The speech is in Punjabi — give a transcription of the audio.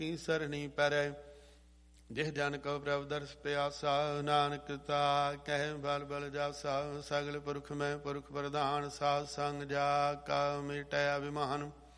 ਕੀ ਸਰਣੀ ਪਰੈ। ਜਿਹ ਜਨ ਕਉ ਪ੍ਰਭ ਦਰਸ ਪਿਆਸਾ, ਨਾਨਕ ਤਾ ਕਹਿ ਬਲ ਬਲ ਜਾਸਾ। ਸਗਲ ਪੁਰਖ ਮੈਂ ਪੁਰਖ ਪ੍ਰਧਾਨ, ਸਾਧ ਸੰਗ ਜਾ ਕਾ ਮਿਟੈ ਅਭਿਮਾਨ।